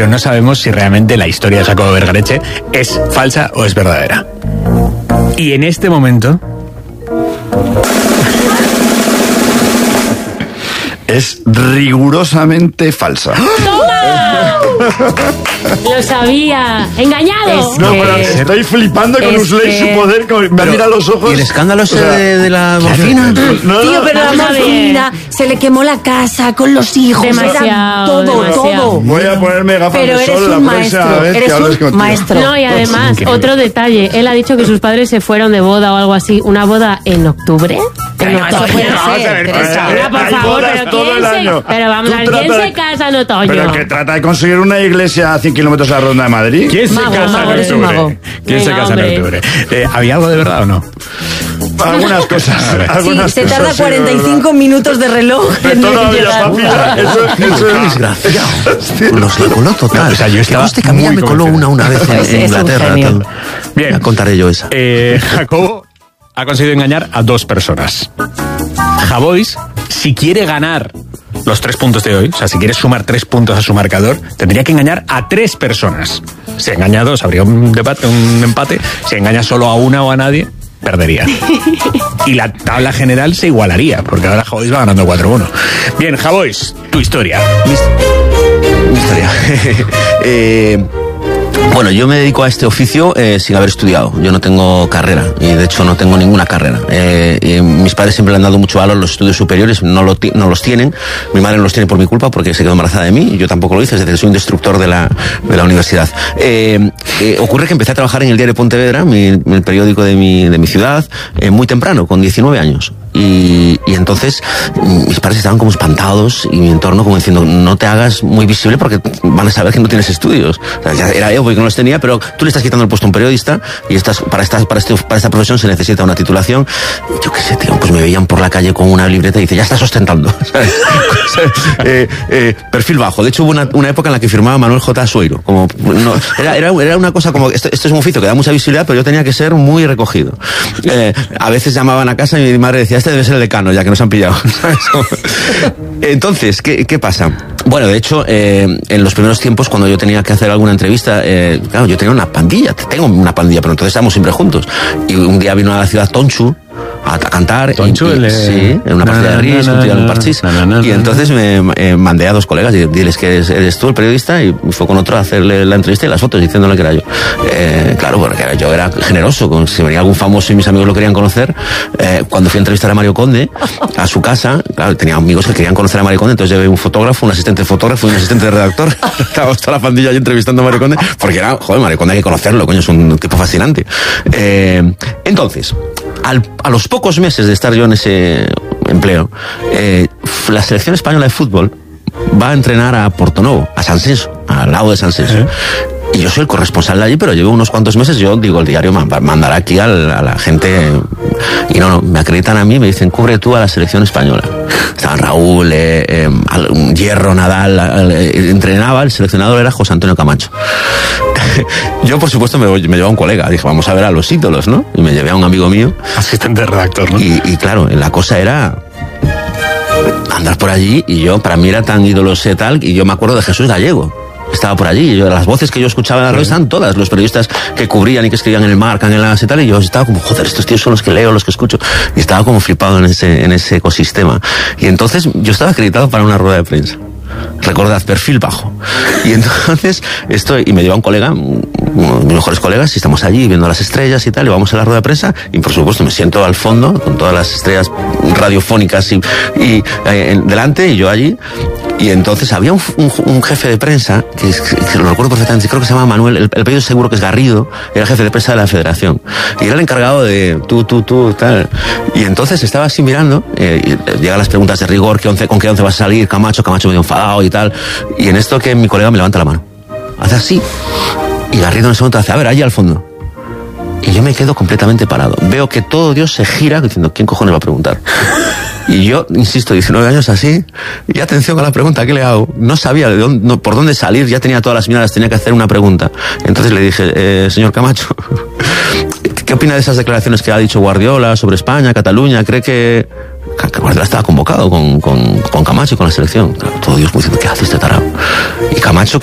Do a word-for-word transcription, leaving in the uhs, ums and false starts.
pero no sabemos si realmente la historia de Jacobo Vergareche es falsa o es verdadera. Y en este momento... es rigurosamente falsa. ¡Toma! Lo sabía. ¡Engañado! No, pero estoy flipando con Usley su poder. Con, me mira a los ojos. ¿Y el escándalo ese o sea, de, de la morfina? No, no, Tío, pero la morfina, se le quemó la casa con los hijos. Demasiado, Todo, demasiado. todo. Voy a ponerme gafas pero de sol eres la un próxima maestro, vez eres que hables un contigo. maestro. No, y además, otro detalle. Él ha dicho que sus padres se fueron de boda o algo así. ¿Una boda en octubre? En No, eso puede ser, Teresa. Mira, por Hay favor, bodas pero todo ¿quién el se... año. Pero vamos a Tú ver, ¿quién trata se de- casa en otoño? Pero que trata de conseguir una iglesia a cien kilómetros a la Ronda de Madrid. ¿Quién se Mago, casa mago, en eres un octubre? mago. ¿Quién se Venga, casa en hombre. octubre? Eh, ¿Había algo de verdad o no? Algunas cosas. Sí, algunas se cosas, tarda sí, cuarenta y de cinco verdad. minutos de reloj en Pero todavía llegar. papilla. Eso, eso Qué desgraciado. Nos la coló total. No, o sea, yo estaba Que conste que a mí ya muy me coló convencido. una una vez en, Es- en es un Inglaterra. genio. Tal. Bien. Ya contaré yo esa. Eh, Jacobo ha conseguido engañar a dos personas. Javois, si quiere ganar los tres puntos de hoy, o sea, si quiere sumar tres puntos a su marcador, tendría que engañar a tres personas. Si engaña a dos, habría un debate, un empate. Si engaña solo a una o a nadie, perdería. Y la tabla general se igualaría, porque ahora Javois va ganando cuatro uno. Bien, Javois, tu historia. Mi historia. eh, bueno, yo me dedico a este oficio eh, sin haber estudiado. Yo no tengo carrera y de hecho no tengo ninguna carrera. Eh, y mis padres siempre le han dado mucho valor a los estudios superiores, no, lo no los tienen. Mi madre no los tiene por mi culpa porque se quedó embarazada de mí y yo tampoco lo hice, es decir, soy un destructor de la, de la universidad. Eh, eh, ocurre que empecé a trabajar en el diario Pontevedra, mi, el periódico de mi, de mi ciudad, eh, muy temprano, con diecinueve años. Y, y entonces mis padres estaban como espantados y mi entorno como diciendo no te hagas muy visible porque van a saber que no tienes estudios. O sea, ya era yo porque no los tenía, pero tú le estás quitando el puesto a un periodista y estás, para, esta, para, este, para esta profesión se necesita una titulación. Yo qué sé, tío, pues me veían por la calle con una libreta y dice, ya estás ostentando. eh, eh, perfil bajo. De hecho hubo una, una época en la que firmaba Manuel J. Sueiro. Como, no, era, era, era una cosa como, esto, esto es un oficio que da mucha visibilidad, pero yo tenía que ser muy recogido. Eh, a veces llamaban a casa y mi madre decía, este debe ser el decano, ya que nos han pillado. Entonces, ¿qué, qué pasa? Bueno, de hecho, eh, en los primeros tiempos, cuando yo tenía que hacer alguna entrevista, eh, claro, yo tenía una pandilla, tengo una pandilla, pero entonces estábamos siempre juntos. Y un día vino a la ciudad Tonchu a, a cantar. Tonchu, y, y, el, sí, en una partida de Ries, un tiro en un parchís. Y entonces me eh, mandé a dos colegas y diles que eres, eres tú el periodista, y fue con otro a hacerle la entrevista y las fotos, diciéndole que era yo. Eh, claro, porque yo era generoso, con, si venía algún famoso y mis amigos lo querían conocer. Eh, cuando fui a entrevistar a Mario Conde, a su casa, claro, tenía amigos que querían conocer a Mario Conde, entonces llevé un fotógrafo, un asistente de fotógrafo y un asistente de redactor. Estábamos toda la pandilla allí entrevistando a Mario Conde, porque era, joder, Mario Conde hay que conocerlo, coño, es un tipo fascinante. Eh, entonces, al, a los pocos meses de estar yo en ese empleo, eh, la selección española de fútbol va a entrenar a Portonovo, a Sansenso, al lado de Sansenso. ¿Eh? Y yo soy el corresponsal de allí, pero llevo unos cuantos meses, yo digo, el diario mandará aquí a la, a la gente, y no, no, me acreditan a mí, me dicen, cubre tú a la selección española. Estaban Raúl, eh, eh, Hierro, Nadal, eh, entrenaba, el seleccionador era José Antonio Camacho. Yo, por supuesto, me, me llevaba a un colega, dije, vamos a ver a los ídolos, ¿no? Y me llevé a un amigo mío. Asistente de redactor, ¿no? Y, y claro, la cosa era andar por allí, y yo, para mí era tan ídolos y tal, y yo me acuerdo de Jesús Gallego. Estaba por allí, y yo, las voces que yo escuchaba en la radio estaban todas, los periodistas que cubrían y que escribían en el Marca, en el As y tal, y yo estaba como, joder, estos tíos son los que leo, los que escucho, y estaba como flipado en ese, en ese ecosistema. Y entonces yo estaba acreditado para una rueda de prensa. Recordad, perfil bajo. Y entonces estoy, y me lleva un colega, uno de mis mejores colegas, y estamos allí viendo las estrellas y tal, y vamos a la rueda de prensa, y por supuesto me siento al fondo, con todas las estrellas radiofónicas y, y eh, delante, y yo allí. Y entonces había un, un, un jefe de prensa, que, que, que lo recuerdo perfectamente, creo que se llama Manuel, el, el apellido seguro que es Garrido, era el jefe de prensa de la Federación. Y era el encargado de tú, tú, tú, tal. Y entonces estaba así mirando, eh, y llegan las preguntas de rigor, ¿qué once, ¿con qué once vas a salir? Camacho, Camacho medio enfadado y tal. Y en esto que mi colega me levanta la mano. Hace así. Y Garrido en ese momento hace, a ver, allí al fondo. Y yo me quedo completamente parado. Veo que todo Dios se gira diciendo, ¿quién cojones va a preguntar? Y yo, insisto, diecinueve años así, y atención a la pregunta, ¿qué le hago? No sabía de dónde, no, por dónde salir, ya tenía todas las miradas, tenía que hacer una pregunta. Entonces le dije, eh, señor Camacho, ¿qué opina de esas declaraciones que ha dicho Guardiola sobre España, Cataluña? ¿Cree que, que Guardiola estaba convocado con, con, con Camacho y con la selección? Claro, todo Dios me diciendo, ¿qué hace este tarado? Y Camacho,